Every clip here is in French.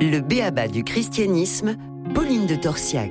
Le b.a.-ba du christianisme, Pauline de Torsiac.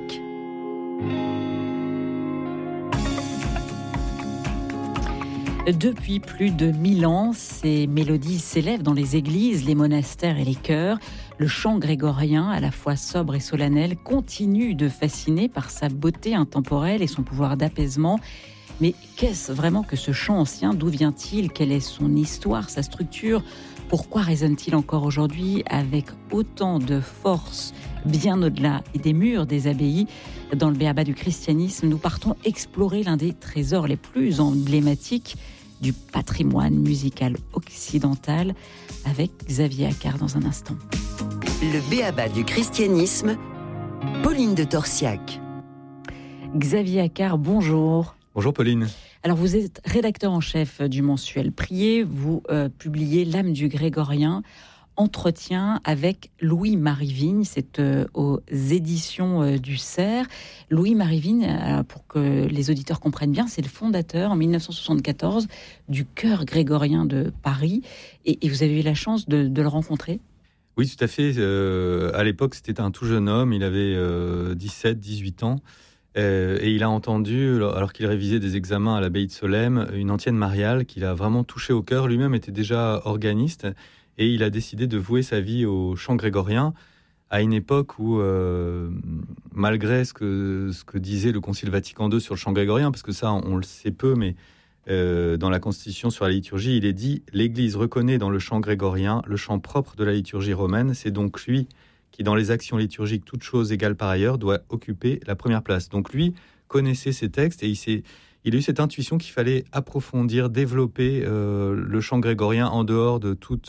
Depuis plus de 1000 ans, ces mélodies s'élèvent dans les églises, les monastères et les chœurs. Le chant grégorien, à la fois sobre et solennel, continue de fasciner par sa beauté intemporelle et son pouvoir d'apaisement. Mais qu'est-ce vraiment que ce chant ancien ? D'où vient-il ? Quelle est son histoire, sa structure ? Pourquoi résonne-t-il encore aujourd'hui avec autant de force, bien au-delà des murs des abbayes ? Dans le b.a.-ba du christianisme, nous partons explorer l'un des trésors les plus emblématiques du patrimoine musical occidental avec Xavier Accart dans un instant. Le b.a.-ba du christianisme, Pauline de Torsiac. Xavier Accart, bonjour. Bonjour Pauline. Alors vous êtes rédacteur en chef du mensuel Prier, vous publiez L'âme du grégorien, entretien avec Louis-Marie Vigne, c'est aux éditions du Cerf. Louis-Marie Vigne, pour que les auditeurs comprennent bien, c'est le fondateur en 1974 du chœur grégorien de Paris et vous avez eu la chance de le rencontrer ? Oui, tout à fait. À l'époque, c'était un tout jeune homme, il avait 17-18 ans. Et il a entendu, alors qu'il révisait des examens à l'abbaye de Solesmes, une antienne mariale qui l'a vraiment touché au cœur. Lui-même était déjà organiste et il a décidé de vouer sa vie au chant grégorien à une époque où, malgré ce que disait le Concile Vatican II sur le chant grégorien, parce que ça, on le sait peu, mais dans la Constitution sur la liturgie, il est dit « L'Église reconnaît dans le chant grégorien le chant propre de la liturgie romaine. C'est donc lui qui, dans les actions liturgiques, toutes choses égales par ailleurs, doit occuper la première place. » Donc lui connaissait ces textes et il a eu cette intuition qu'il fallait approfondir, développer le chant grégorien en dehors de toute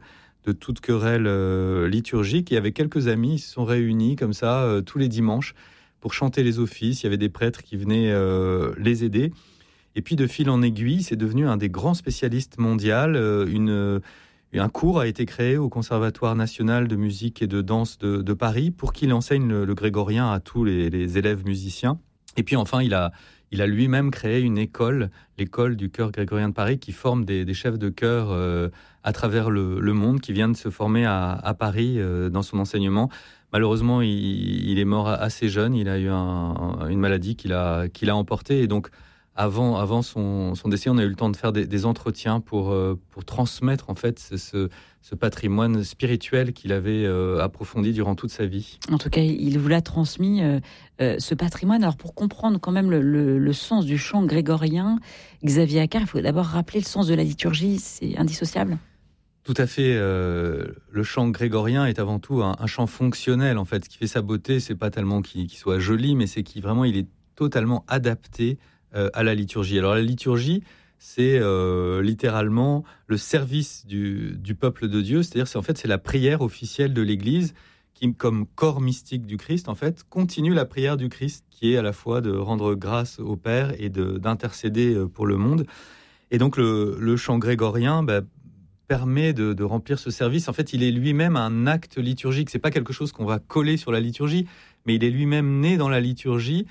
querelle liturgique. Et avec quelques amis, ils se sont réunis comme ça tous les dimanches pour chanter les offices. Il y avait des prêtres qui venaient les aider. Et puis de fil en aiguille, c'est devenu un des grands spécialistes mondiaux. Un cours a été créé au Conservatoire national de musique et de danse de Paris pour qu'il enseigne le grégorien à tous les élèves musiciens. Et puis enfin, il a lui-même créé une école, l'école du chœur grégorien de Paris, qui forme des chefs de chœur à travers le monde, qui vient de se former à Paris dans son enseignement. Malheureusement, il est mort assez jeune, il a eu une maladie qu'il a emportée, et donc avant son décès, on a eu le temps de faire des entretiens pour transmettre en fait ce patrimoine spirituel qu'il avait approfondi durant toute sa vie. En tout cas, il vous l'a transmis, ce patrimoine. Alors pour comprendre quand même le sens du chant grégorien, Xavier Accart, il faut d'abord rappeler le sens de la liturgie, c'est indissociable ? Tout à fait. Le chant grégorien est avant tout un chant fonctionnel. En fait, ce qui fait sa beauté, c'est pas tellement qu'il soit joli, mais c'est qu'il est totalement adapté à la liturgie. Alors la liturgie, c'est littéralement le service du peuple de Dieu, c'est-à-dire c'est la prière officielle de l'Église qui, comme corps mystique du Christ, en fait, continue la prière du Christ, qui est à la fois de rendre grâce au Père et d'intercéder pour le monde. Et donc le chant grégorien permet de remplir ce service. En fait, il est lui-même un acte liturgique. C'est pas quelque chose qu'on va coller sur la liturgie, mais il est lui-même né dans la liturgie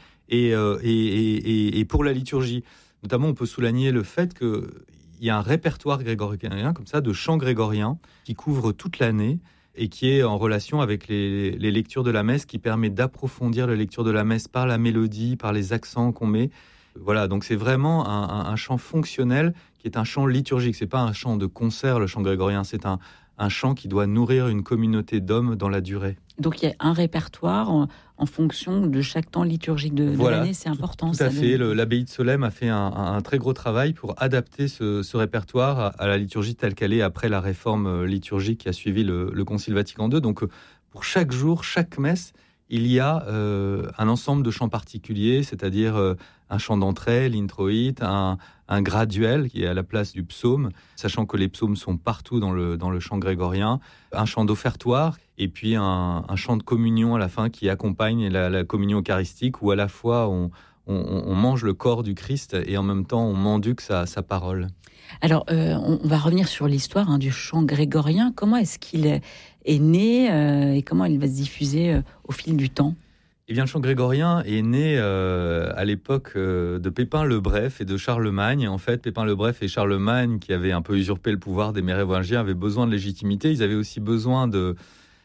et pour la liturgie. Notamment, on peut souligner le fait qu'il y a un répertoire grégorien, comme ça, de chants grégoriens qui couvre toute l'année et qui est en relation avec les lectures de la messe, qui permet d'approfondir la lecture de la messe par la mélodie, par les accents qu'on met. Voilà, donc c'est vraiment un chant fonctionnel qui est un chant liturgique. C'est pas un chant de concert, le chant grégorien, c'est un chant qui doit nourrir une communauté d'hommes dans la durée. Donc il y a un répertoire en fonction de chaque temps liturgique de l'année, c'est important. Tout à fait. L'abbaye de Solesmes a fait un très gros travail pour adapter ce répertoire à la liturgie telle qu'elle est après la réforme liturgique qui a suivi le Concile Vatican II. Donc pour chaque jour, chaque messe, il y a un ensemble de chants particuliers, c'est-à-dire un chant d'entrée, l'introïte, un graduel qui est à la place du psaume, sachant que les psaumes sont partout dans le chant grégorien, un chant d'offertoire, et puis un chant de communion à la fin qui accompagne la communion eucharistique, où à la fois on mange le corps du Christ et en même temps on mendique sa parole. Alors, on va revenir sur l'histoire du chant grégorien. Comment est-ce qu'il est né et comment il va se diffuser au fil du temps ? Eh bien, le chant grégorien est né à l'époque de Pépin le Bref et de Charlemagne. En fait, Pépin le Bref et Charlemagne, qui avaient un peu usurpé le pouvoir des Mérovingiens, avaient besoin de légitimité. Ils avaient aussi besoin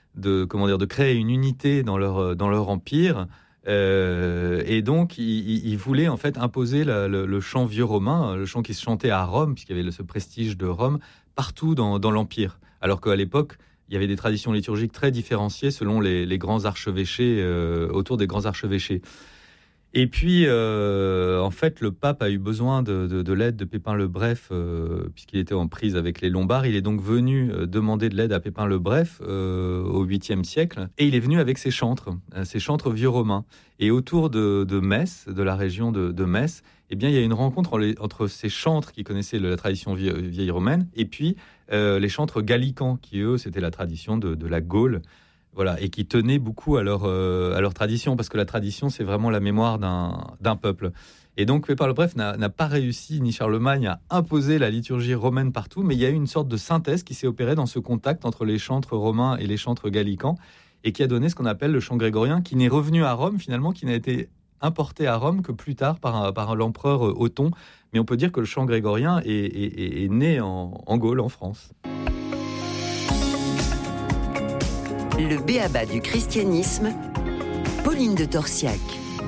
de créer une unité dans leur empire. Et donc, il voulait en fait imposer le chant vieux romain, le chant qui se chantait à Rome, puisqu'il y avait ce prestige de Rome, partout dans l'Empire. Alors qu'à l'époque, il y avait des traditions liturgiques très différenciées selon les grands archevêchés, autour des grands archevêchés. Et puis, en fait, le pape a eu besoin de l'aide de Pépin le Bref, puisqu'il était en prise avec les Lombards. Il est donc venu demander de l'aide à Pépin le Bref au 8e siècle. Et il est venu avec ses chantres vieux romains. Et autour de Metz, de la région de Metz, eh bien, il y a une rencontre entre ces chantres qui connaissaient la tradition vieille romaine et puis les chantres gallicans, qui eux, c'était la tradition de la Gaule. Voilà, et qui tenaient beaucoup à leur tradition, parce que la tradition, c'est vraiment la mémoire d'un peuple. Et donc, Pépin le Bref n'a pas réussi, ni Charlemagne, à imposer la liturgie romaine partout, mais il y a eu une sorte de synthèse qui s'est opérée dans ce contact entre les chantres romains et les chantres gallicans, et qui a donné ce qu'on appelle le chant grégorien, qui n'est revenu à Rome, finalement, qui n'a été importé à Rome que plus tard par l'empereur Othon. Mais on peut dire que le chant grégorien est né en Gaule, en France. Le b.a.-ba du christianisme, Pauline de Torsiac.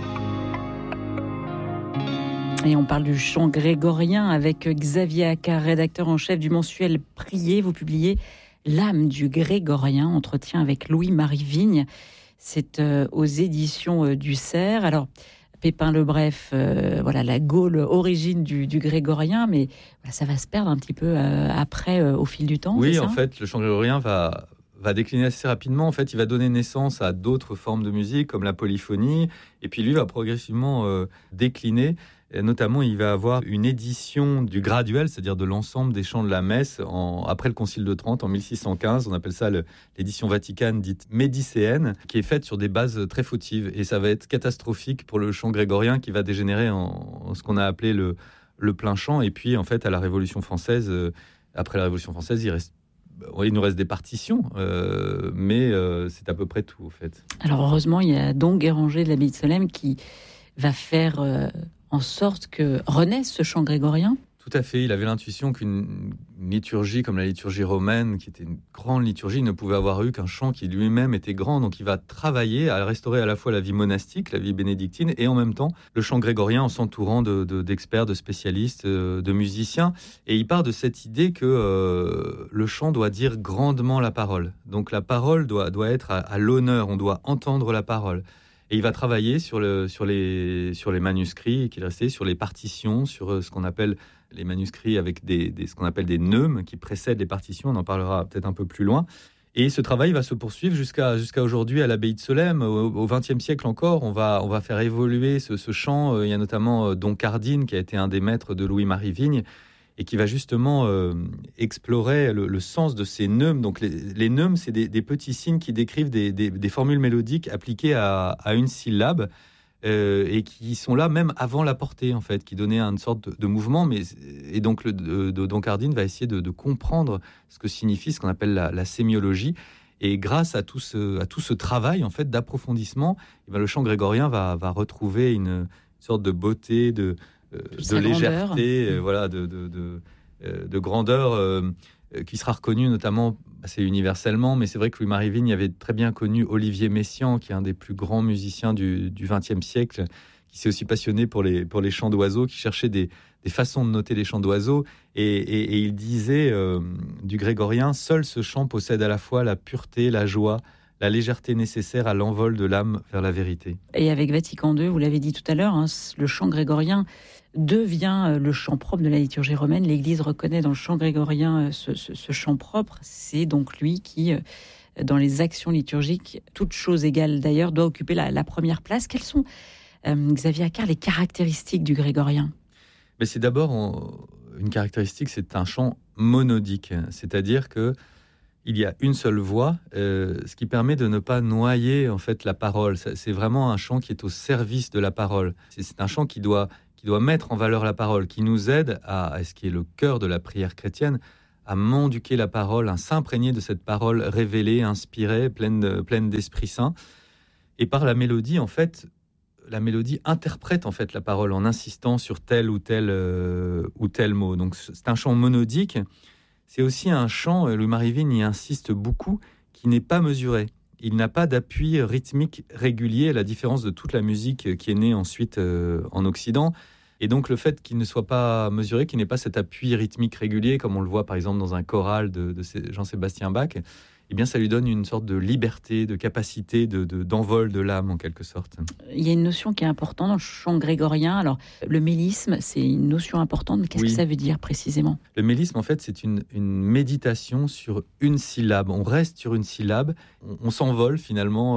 Et on parle du chant grégorien avec Xavier Accart, rédacteur en chef du mensuel Prier. Vous publiez L'âme du grégorien, entretien avec Louis-Marie Vigne. C'est aux éditions du Cerf. Alors, Pépin le Bref, voilà la Gaule, origine du grégorien, mais voilà, ça va se perdre un petit peu après, au fil du temps. Oui, en fait, le chant grégorien va décliner assez rapidement. En fait, il va donner naissance à d'autres formes de musique, comme la polyphonie, et puis lui va progressivement décliner. Et notamment, il va avoir une édition du graduel, c'est-à-dire de l'ensemble des chants de la messe, après le Concile de Trente, en 1615. On appelle ça l'édition vaticane dite médicéenne, qui est faite sur des bases très fautives. Et ça va être catastrophique pour le chant grégorien, qui va dégénérer en ce qu'on a appelé le plein chant. Et puis, en fait, à la Révolution française, après la Révolution française, il nous reste des partitions, mais c'est à peu près tout, en fait. Alors, heureusement, il y a donc Guéranger de l'Abbaye de Solesmes qui va faire en sorte que renaisse ce chant grégorien. Tout à fait. Il avait l'intuition qu'une liturgie comme la liturgie romaine, qui était une grande liturgie, ne pouvait avoir eu qu'un chant qui lui-même était grand. Donc il va travailler à restaurer à la fois la vie monastique, la vie bénédictine, et en même temps le chant grégorien en s'entourant d'experts, de spécialistes, de musiciens. Et il part de cette idée que le chant doit dire grandement la parole. Donc la parole doit être à l'honneur, on doit entendre la parole. Et il va travailler sur les manuscrits qu'il restait, sur les partitions, sur ce qu'on appelle les manuscrits avec ce qu'on appelle des neumes qui précèdent les partitions. On en parlera peut-être un peu plus loin. Et ce travail va se poursuivre jusqu'à aujourd'hui à l'abbaye de Solesmes. Au XXe siècle encore, on va faire évoluer ce chant. Il y a notamment Don Cardine, qui a été un des maîtres de Louis-Marie Vigne, et qui va justement explorer le sens de ces neumes. Donc les neumes, c'est des petits signes qui décrivent des formules mélodiques appliquées à une syllabe, et qui sont là même avant la portée, en fait, qui donnaient une sorte de mouvement. Et donc Don Cardine va essayer de comprendre ce que signifie ce qu'on appelle la sémiologie. Et grâce à tout ce travail, en fait, d'approfondissement, le chant grégorien va retrouver une sorte de beauté, de légèreté, voilà, de grandeur, qui sera reconnue notamment assez universellement. Mais c'est vrai que Louis-Marie Vigne avait très bien connu Olivier Messiaen, qui est un des plus grands musiciens du XXe siècle, qui s'est aussi passionné pour les chants d'oiseaux, qui cherchait des façons de noter les chants d'oiseaux. Et il disait du grégorien, seul ce chant possède à la fois la pureté, la joie, la légèreté nécessaire à l'envol de l'âme vers la vérité. Et avec Vatican II, vous l'avez dit tout à l'heure, le chant grégorien devient le chant propre de la liturgie romaine. L'Église reconnaît dans le chant grégorien ce chant propre. C'est donc lui qui, dans les actions liturgiques, toutes choses égales d'ailleurs, doit occuper la première place. Quelles sont, Xavier Accart, les caractéristiques du grégorien ? Mais c'est d'abord une caractéristique, c'est un chant monodique, c'est-à-dire que il y a une seule voix, ce qui permet de ne pas noyer en fait la parole. C'est vraiment un chant qui est au service de la parole. C'est un chant qui doit mettre en valeur la parole, qui nous aide à ce qui est le cœur de la prière chrétienne, à mendiquer la parole, à s'imprégner de cette parole révélée, inspirée, pleine d'Esprit Saint. Et par la mélodie, en fait, la mélodie interprète en fait la parole en insistant sur tel ou tel mot. Donc c'est un chant monodique. C'est aussi un chant, Louis-Marie Vigne y insiste beaucoup, qui n'est pas mesuré. Il n'a pas d'appui rythmique régulier, à la différence de toute la musique qui est née ensuite en Occident. Et donc le fait qu'il ne soit pas mesuré, qu'il n'ait pas cet appui rythmique régulier, comme on le voit par exemple dans un choral de Jean-Sébastien Bach, eh bien ça lui donne une sorte de liberté, de capacité d'envol de l'âme en quelque sorte. Il y a une notion qui est importante dans le chant grégorien. Alors le mélisme, c'est une notion importante, mais qu'est-ce que ça veut dire précisément ? Le mélisme, en fait, c'est une méditation sur une syllabe. On reste sur une syllabe, on s'envole finalement,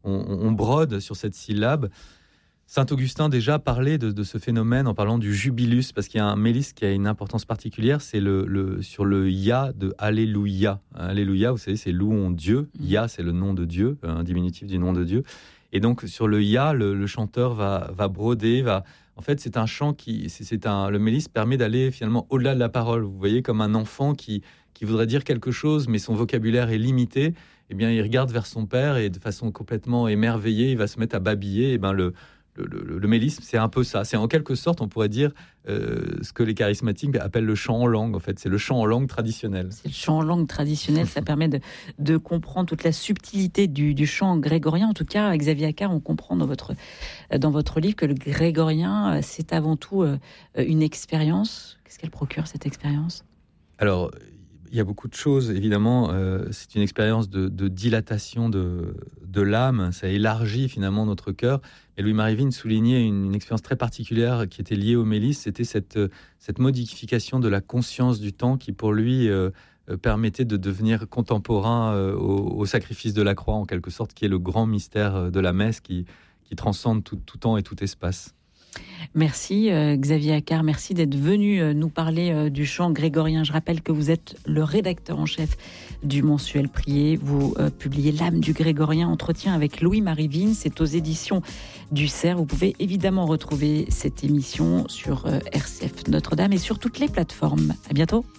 on brode sur cette syllabe. Saint-Augustin déjà parlait de ce phénomène en parlant du jubilus, parce qu'il y a un mélisme qui a une importance particulière, c'est sur le ya de Alléluia. Alléluia, vous savez, c'est louons Dieu. Ya, c'est le nom de Dieu, un diminutif du nom de Dieu. Et donc sur le ya, le chanteur va broder, En fait, c'est un chant le mélisme permet d'aller finalement au-delà de la parole. Vous voyez, comme un enfant qui voudrait dire quelque chose, mais son vocabulaire est limité. Eh bien, il regarde vers son père et de façon complètement émerveillée, il va se mettre à babiller. Eh bien, le mélisme, c'est un peu ça. C'est en quelque sorte, on pourrait dire, ce que les charismatiques appellent le chant en langue. En fait, c'est le chant en langue traditionnel. C'est le chant en langue traditionnelle. Ça permet de comprendre toute la subtilité du chant grégorien. En tout cas, Xavier Accart, on comprend dans votre livre que le grégorien, c'est avant tout une expérience. Qu'est-ce qu'elle procure, cette expérience ? Alors, il y a beaucoup de choses, évidemment. C'est une expérience de dilatation de l'âme. Ça élargit finalement notre cœur. Et Louis-Marie Vigne soulignait une expérience très particulière qui était liée au mélisme. C'était cette modification de la conscience du temps qui, pour lui, permettait de devenir contemporain au sacrifice de la croix, en quelque sorte, qui est le grand mystère de la messe qui transcende tout temps et tout espace. Merci Xavier Accart, merci d'être venu nous parler du chant grégorien. Je rappelle que vous êtes le rédacteur en chef du mensuel Prier. Vous publiez L'âme du grégorien, entretien avec Louis-Marie Vigne. C'est aux éditions du Cerf. Vous pouvez évidemment retrouver cette émission sur RCF Notre-Dame et sur toutes les plateformes. À bientôt.